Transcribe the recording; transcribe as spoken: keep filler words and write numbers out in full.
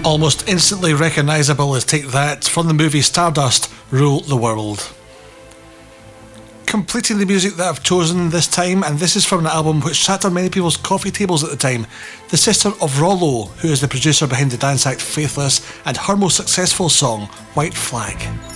Almost instantly recognisable as Take That from the movie Stardust, Rule the World. Completing the music that I've chosen this time, and this is from an album which sat on many people's coffee tables at the time, the sister of Rollo, who is the producer behind the dance act Faithless and her most successful song, White Flag.